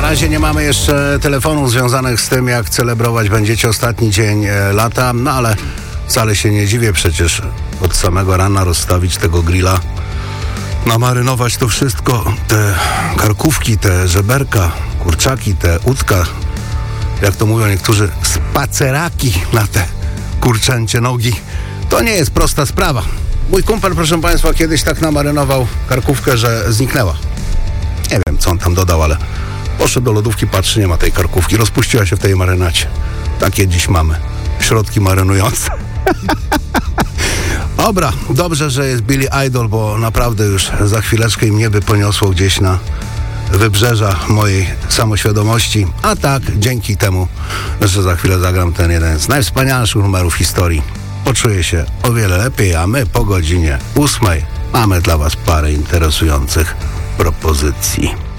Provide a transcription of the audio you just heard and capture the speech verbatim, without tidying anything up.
razie nie mamy jeszcze telefonów związanych z tym, jak celebrować będziecie ostatni dzień e, lata, no ale wcale się nie dziwię, przecież od samego rana rozstawić tego grilla, namarynować to wszystko, te karkówki, te żeberka, kurczaki, te udka, jak to mówią niektórzy, spaceraki na te kurczęcie nogi. To nie jest prosta sprawa. Mój kumpel, proszę państwa, kiedyś tak namarynował karkówkę, że zniknęła. Nie wiem, co on tam dodał, ale poszedł do lodówki, patrzy, nie ma tej karkówki. Rozpuściła się w tej marynacie. Takie dziś mamy. Środki marynujące. Dobra, dobrze, że jest Billy Idol, bo naprawdę już za chwileczkę mnie by poniosło gdzieś na wybrzeża mojej samoświadomości. A tak, dzięki temu, że za chwilę zagram ten jeden z najwspanialszych numerów historii, poczuję się o wiele lepiej, a my po godzinie ósmej mamy dla was parę interesujących propozycji.